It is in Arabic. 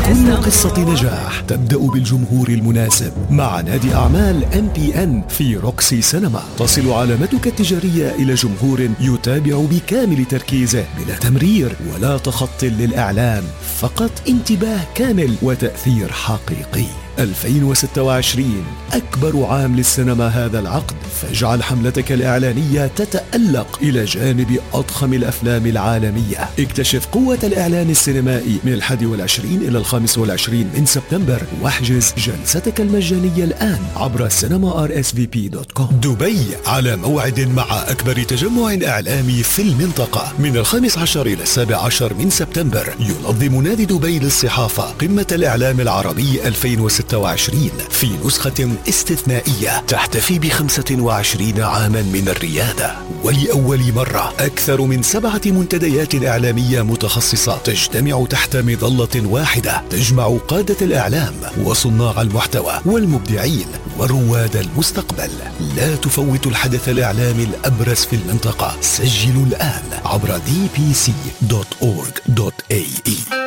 كل قصة نجاح تبدأ بالجمهور المناسب. مع نادي أعمال MPN في روكسي سينما تصل علامتك التجارية إلى جمهور يتابع بكامل تركيزه بلا تمرير ولا تخط للإعلان، فقط انتباه كامل وتأثير حقيقي. 2026 أكبر عام للسينما هذا العقد، فاجعل حملتك الإعلانية تتألق إلى جانب أضخم الأفلام العالمية. اكتشف قوة الإعلان السينمائي من 21 إلى 25 من سبتمبر، واحجز جلستك المجانية الآن عبر cinema.rsvp.com. دبي على موعد مع أكبر تجمع إعلامي في المنطقة من 15 إلى 17 من سبتمبر. ينظم نادي دبي للصحافة قمة الإعلام العربي 2026 في نسخة استثنائية تحتفي ب25 عاما من الريادة، ولأول مرة أكثر من 7 منتديات إعلامية متخصصة تجتمع تحت مظلة واحدة تجمع قادة الإعلام وصناع المحتوى والمبدعين ورواد المستقبل. لا تفوت الحدث الإعلامي الأبرز في المنطقة. سجلوا الآن عبر dpc.org.ae.